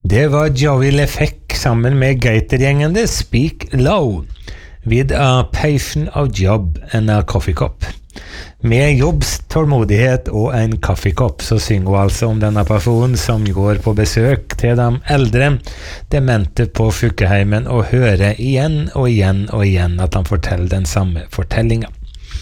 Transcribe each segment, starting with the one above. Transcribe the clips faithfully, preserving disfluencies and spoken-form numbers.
Det var Joey Lefek sammen med Gaiter-gjengende Speak Low with a passion of job and a coffee cup. Med jobbs tålmodighet og en kaffekopp så synger hun altså om denne personen som går på besøk til de eldre demente på Fukeheimen og hører igjen og igjen og igjen at han forteller den samme fortellingen.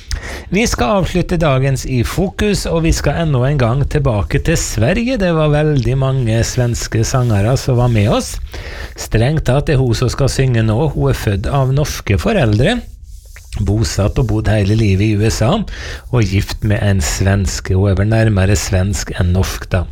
Vi skal avslutte dagens I Fokus, og vi skal enda en gang tilbake til Sverige. Det var veldig mange svenske sangere som var med oss. Strengt tatt er hun som skal synge nå. Hun er født av norske foreldre, bosatt og bodd hele livet I U S A, og gift med en svenske. Hun er vel nærmere svensk enn norsk da.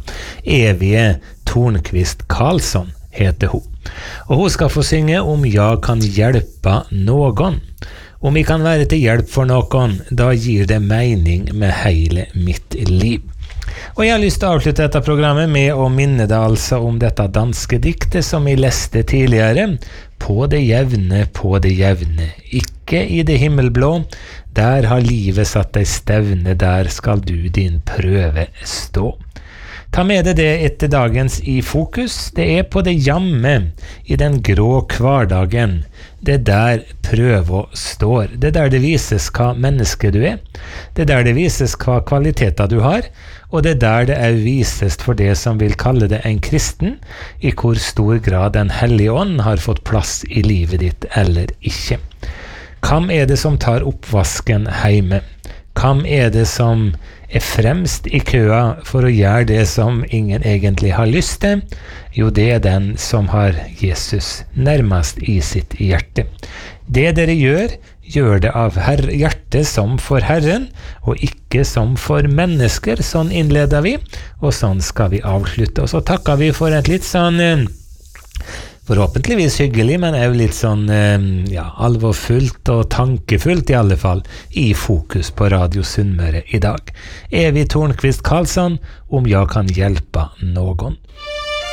Evige Tornqvist Karlsson heter hun. Og hun skal få synge om jeg kan hjelpe noen. Om vi kan være til hjelp for noen, da gir det mening med hele mitt liv. Og jeg har lyst til å avslutte dette programmet med å minne deg altså om dette danske diktet som vi leste tidligere. På det jevne, på det jevne, ikke I det himmelblå. Der har livet satt deg stevne, der skal du din prøve stå. Ta med deg det etter dagens I Fokus. Det er på det jamme, I den grå hverdagen. Det der prøve står. Det der det vises hva menneske du er. Det der det vises hva kvaliteter du har. Og det der det er vises for det som vil kalle det en kristen, I hvor stor grad den hellige ånd har fått plass I livet ditt eller ikke. Hvem er det som tar oppvasken hjemme? Hvem er det som er fremst I køa for å gjøre det som ingen egentlig har lyst til? Jo, det er den som har Jesus nærmest I sitt hjerte. Det dere gjør, gjør det av her- hjertet som for Herren, og ikke som for mennesker. Sånn innleder vi, og sånn skal vi avslutte. Og så takker vi for et litt sånn... Eh, forhåpentligvis hyggelig, men er jo litt sånn ja, alvorfullt og tankefullt I alle fall I Fokus på Radio Sunnmøre I dag. Evig Tornqvist Karlsson om jeg kan hjelpe noen.